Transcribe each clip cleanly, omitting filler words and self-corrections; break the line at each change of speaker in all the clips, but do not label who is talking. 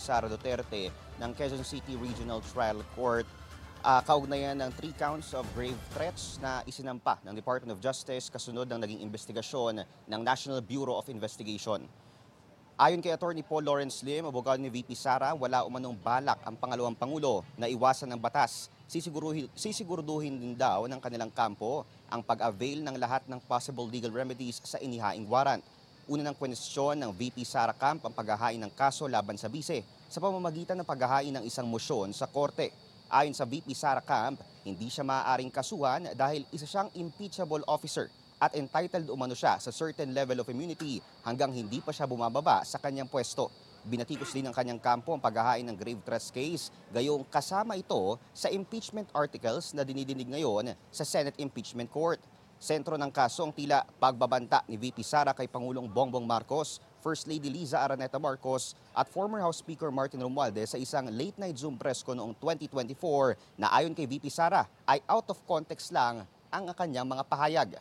Sara Duterte ng Quezon City Regional Trial Court kaugnayan ng 3 counts of grave threats na isinampa ng Department of Justice kasunod ng naging investigasyon ng National Bureau of Investigation. Ayon kay Attorney Paul Lawrence Lim, abogado ni VP Sara, wala umanong balak ang pangalawang Pangulo na iwasan ng batas. Sisiguraduhin din daw ng kanilang kampo ang pag-avail ng lahat ng possible legal remedies sa inihaing warrant. Una ng kwestiyon ng VP Sara Camp ang paghahain ng kaso laban sa bise sa pamamagitan ng paghahain ng isang mosyon sa korte. Ayon sa VP Sara Camp, hindi siya maaaring kasuhan dahil isa siyang impeachable officer at entitled umano siya sa certain level of immunity hanggang hindi pa siya bumababa sa kanyang pwesto. Binatikos din ng kanyang kampo ang paghahain ng grave threats case, gayong kasama ito sa impeachment articles na dinidinig ngayon sa Senate Impeachment Court. Sentro ng kaso ang tila pagbabanta ni VP Sara kay Pangulong Bongbong Marcos, First Lady Liza Araneta Marcos at former House Speaker Martin Romualdez sa isang late-night Zoom press ko noong 2024 na ayon kay VP Sara ay out of context lang ang kanyang mga pahayag.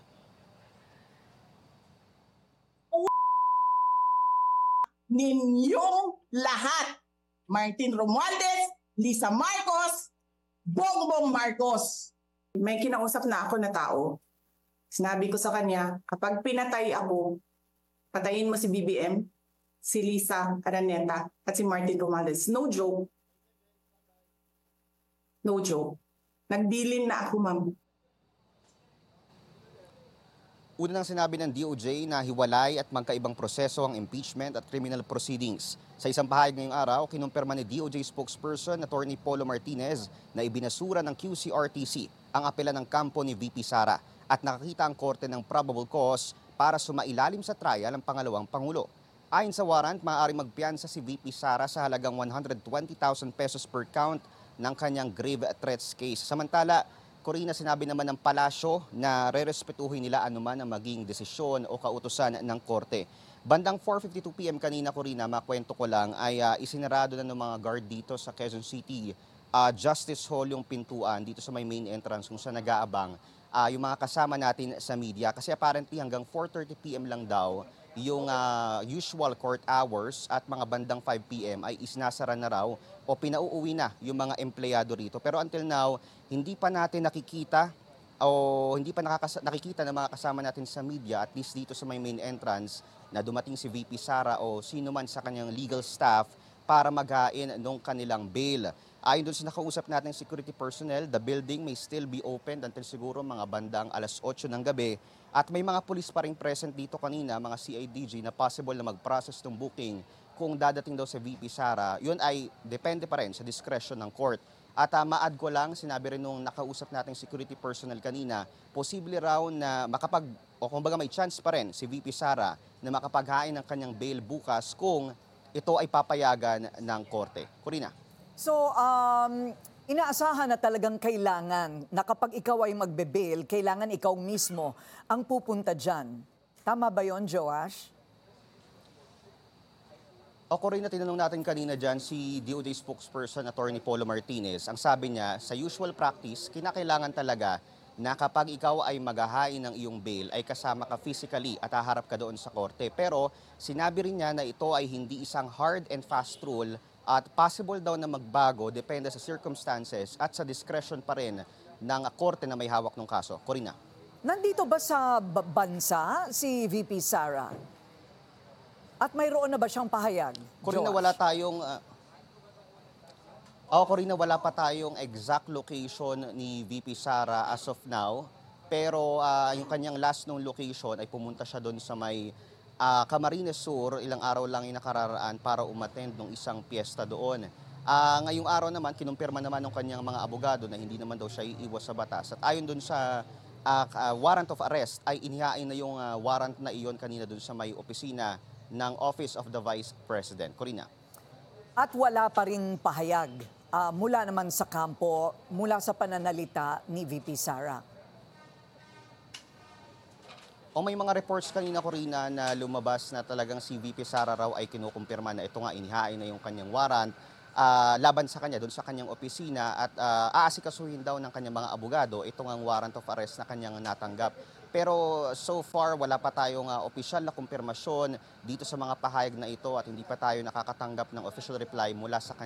Ninyong lahat, Martin Romualdez, Lisa Marcos, Bongbong Marcos. May kinausap na ako na tao. Sinabi ko sa kanya, kapag pinatay ako, patayin mo si BBM, si Lisa Araneta, at si Martin Romualdez. No joke. No joke. Nagdilin na ako, ma'am.
Una nang sinabi ng DOJ na hiwalay at magkaibang proseso ang impeachment at criminal proceedings. Sa isang pahayag ngayong araw, kinumpirma ni DOJ spokesperson Attorney Polo Martinez na ibinasura ng QCRTC ang apela ng kampo ni VP Sara at nakakita ang korte ng probable cause para sumailalim sa trial ang pangalawang Pangulo. Ayon sa warrant, maaaring magpiyansa si VP Sara sa halagang 120,000 pesos per count ng kanyang grave threats case. Samantala, Corina, sinabi naman ng palasyo na rerespetuhin nila anuman ang maging desisyon o kautusan ng korte. Bandang 4:52 PM kanina, Corina, makwento ko lang, ay isinarado na ng mga guard dito sa Quezon City Justice Hall yung pintuan dito sa may main entrance kung saan nag-aabang yung mga kasama natin sa media. Kasi apparently hanggang 4:30 PM lang daw yung usual court hours at mga bandang 5 PM ay isinasara na raw o pinauuwi na yung mga empleyado rito. Pero until now, hindi pa natin nakikita o hindi pa nakikita ng mga kasama natin sa media, at least dito sa may main entrance, na dumating si VP Sara o sino man sa kanyang legal staff para maghain ng kanilang bail. Ayon doon sa nakausap nating security personnel, the building may still be open until siguro mga bandang alas 8 ng gabi. At may mga pulis pa rin present dito kanina, mga CIDG, na possible na mag-process ng booking kung dadating daw sa VP Sara. Yun ay depende pa rin sa discretion ng court. At ma-add ko lang, sinabi rin nung nakausap nating security personnel kanina, posible raw na o kumbaga may chance pa rin si VP Sara na makapaghain ng kanyang bail bukas kung ito ay papayagan ng korte. Corina.
So, inaasahan na talagang kailangan na kapag ikaw ay magbe-bail, kailangan ikaw mismo ang pupunta dyan. Tama ba yon, Joash?
Ako rin na tinanong natin kanina dyan si DOJ spokesperson Attorney Polo Martinez. Ang sabi niya, sa usual practice, kinakailangan talaga na kapag ikaw ay maghahain ng iyong bail ay kasama ka physically at haharap ka doon sa korte. Pero sinabi rin niya na ito ay hindi isang hard and fast rule at possible daw na magbago depende sa circumstances at sa discretion pa rin ng korte na may hawak ng kaso. Corina.
Nandito ba sa bansa si VP Sara? At mayroon na ba siyang pahayag?
Corina,
Joash?
wala tayong Corina, wala pa tayong exact location ni VP Sara as of now. Pero yung kanyang last nung location ay pumunta siya doon sa may Camarines Sur, ilang araw lang yung nakararaan para umattend ng isang piyesta doon. Ngayong araw naman, kinumpirma naman ng kanyang mga abogado na hindi naman daw siya iiwas sa batas. At ayon doon sa warrant of arrest, ay inihain na yung warrant na iyon kanina doon sa may opisina ng Office of the Vice President. Corina.
At wala pa ring pahayag mula naman sa kampo, mula sa pananalita ni VP Sara.
O may mga reports kanina, Corina, na lumabas na talagang si VP Sara raw ay kinukumpirma na ito nga inihain na yung kanyang warrant laban sa kanya doon sa kanyang opisina at aasikasuhin daw ng kanyang mga abogado ito ngang warrant of arrest na kanyang natanggap. Pero so far, wala pa tayong opisyal na kumpirmasyon dito sa mga pahayag na ito at hindi pa tayo nakakatanggap ng official reply mula sa